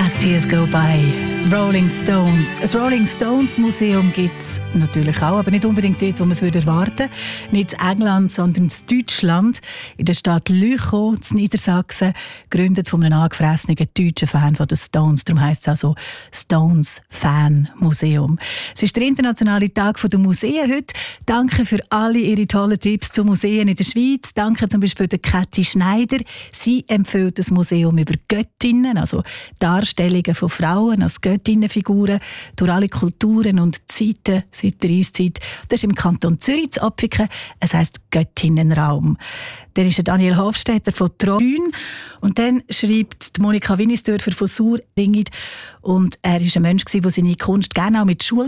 As Tears Go By, Rolling Stones. Ein Rolling Stones Museum gibt es natürlich auch, aber nicht unbedingt dort, wo man es erwarten würde. Nicht in England, sondern in Deutschland, in der Stadt Lüchow, in Niedersachsen, gegründet von einem angefressenen deutschen Fan von den Stones. Darum heisst es auch so Stones Fan Museum. Es ist der internationale Tag der Museen heute. Danke für alle Ihre tollen Tipps zu Museen in der Schweiz. Danke zum Beispiel der Kathi Schneider. Sie empfiehlt das Museum über Göttinnen, also Darstellungen von Frauen als Göttinnenfiguren durch alle Kulturen und Zeiten seit der Eiszeit. Das ist im Kanton Zürich zu Apfiken. Es heisst Göttinnenraum. Der ist Daniel Hofstetter von Trün. Und dann schreibt Monika Winnisdörfer von Sauringit. Und er war ein Mensch, der seine Kunst gerne auch mit Schul